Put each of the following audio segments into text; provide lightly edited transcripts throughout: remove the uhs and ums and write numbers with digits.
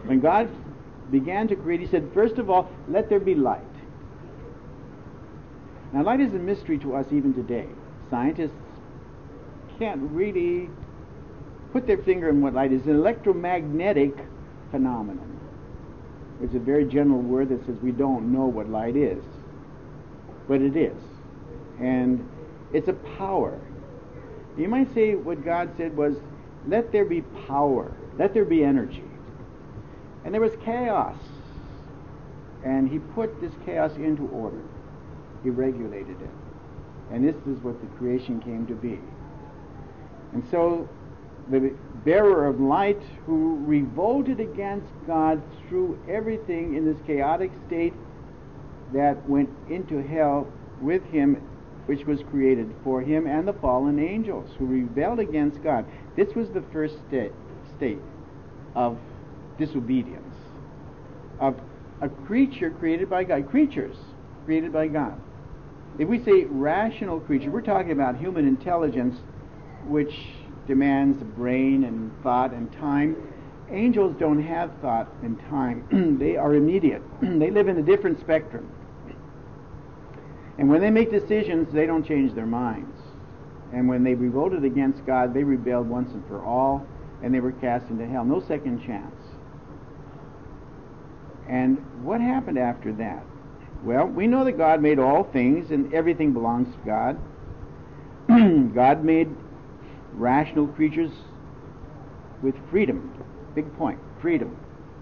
When God began to create, he said, first of all, let there be light. Now, light is a mystery to us even today. Scientists can't really put their finger on what light is. An electromagnetic phenomenon. It's a very general word that says we don't know what light is. But it is. And it's a power. You might say what God said was, let there be power. Let there be energy. And there was chaos. And he put this chaos into order. He regulated it. And this is what the creation came to be. And so the bearer of light who revolted against God threw everything in this chaotic state that went into hell with him, which was created for him, and the fallen angels who rebelled against God. This was the first state of disobedience, of a creature created by God, creatures created by God. If we say rational creature, we're talking about human intelligence, which demands brain and thought and time. Angels don't have thought and time. They are immediate. They live in a different spectrum. And when they make decisions, they don't change their minds. And when they revolted against God, they rebelled once and for all, and they were cast into hell. No second chance. And what happened after that? Well, we know that God made all things, and everything belongs to God. God made rational creatures with freedom. Big point, freedom.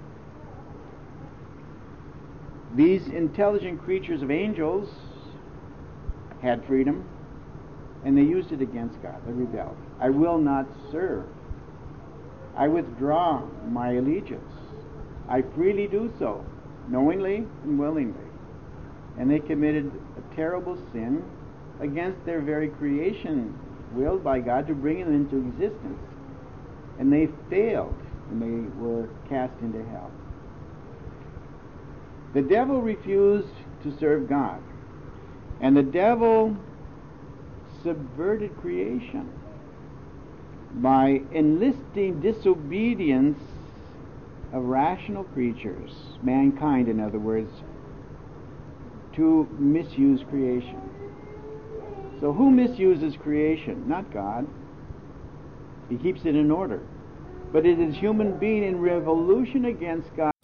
These intelligent creatures of angels had freedom, and they used it against God. They rebelled. I will not serve. I withdraw my allegiance. I freely do so, knowingly and willingly. And they committed a terrible sin against their very creation, willed by God to bring it into existence. And they failed, and they were cast into hell. The devil refused to serve God. And the devil subverted creation by enlisting disobedience of rational creatures, mankind in other words, to misuse creation. So who misuses creation? Not God. He keeps it in order. But it is human being in revolution against God